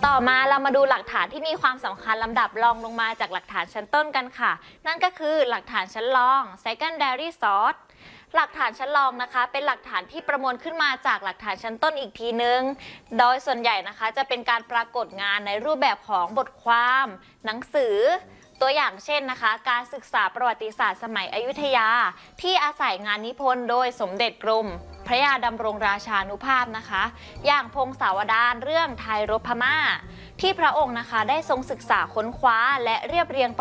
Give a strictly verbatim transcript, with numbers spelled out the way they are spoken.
ต่อมาเรามาดูหลักฐานที่มีความสำคัญลำดับรองลงมาจากหลักฐานชั้นต้นกันค่ะนั่นก็คือหลักฐานชั้นรอง secondary source หลักฐานชั้นรองนะคะเป็นหลักฐานที่ประมวลขึ้นมาจากหลักฐานชั้นต้นอีกทีนึงโดยส่วนใหญ่นะคะจะเป็นการปรากฏงานในรูปแบบของบทความหนังสือตัวอย่างเช่นนะคะการศึกษาประวัติศาสตร์สมัยอยุธยาที่อาศัยงานนิพนธ์โดยสมเด็จกรมพระยาดำรงราชานุภาพนะคะอย่างพงศาวดารเรื่องไทยรบพม่าที่พระองค์นะคะได้ทรงศึกษาค้นคว้าและเรียบเรียง